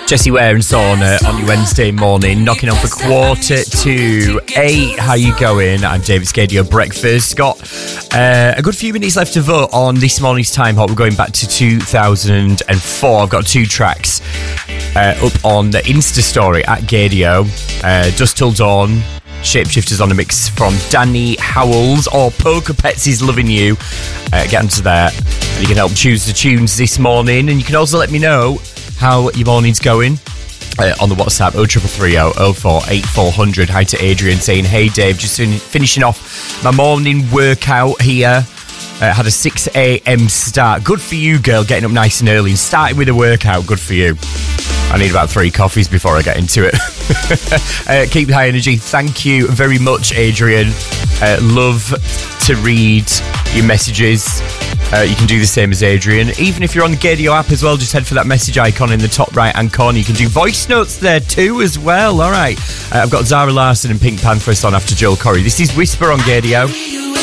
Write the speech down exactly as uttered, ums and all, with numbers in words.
Jesse Ware and Sauna on your Wednesday morning, knocking on for quarter to eight. How you going? I'm David Scadio Breakfast. Got uh, a good few minutes left to vote on this morning's Time Hop. We're going back to two thousand four. I've got two tracks uh, up on the Insta story at Gadio. Uh, Dust Till Dawn, Shapeshifters on a mix from Danny Howells, or Poker Pets is Loving You. Uh, get onto there and you can help choose the tunes this morning, and you can also let me know how your morning's going uh, on the WhatsApp oh three three three oh oh four eight four hundred. Hi to Adrian saying, hey Dave, just fin- finishing off my morning workout here. Uh, had a six a.m. start. Good for you, girl, getting up nice and early and starting with a workout. Good for you. I need about three coffees before I get into it. uh, keep high energy. Thank you very much, Adrian. Uh, love to read your messages. Uh, you can do the same as Adrian. Even if you're on the Gadio app as well, just head for that message icon in the top right-hand corner. You can do voice notes there too as well. All right. Uh, I've got Zara Larsson and Pink Pantheress on after Joel Corey. This is Whisper on Gadio.